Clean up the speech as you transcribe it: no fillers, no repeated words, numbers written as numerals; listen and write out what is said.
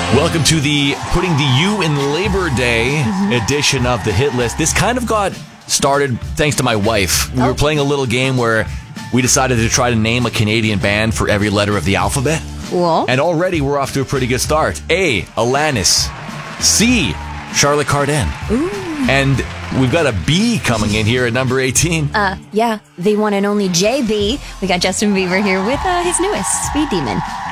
Welcome to the Putting the U in Labor Day edition of the Hit List. This kind of got started thanks to my wife. We were playing a little game where we decided to try to name a Canadian band for every letter of the alphabet. Cool. And already we're off to a pretty good start. A, Alanis. C, Charlotte Cardin. Ooh. And we've got a B coming in here at number 18. Yeah, the one and only JB. We got Justin Bieber here with his newest, Speed Demon.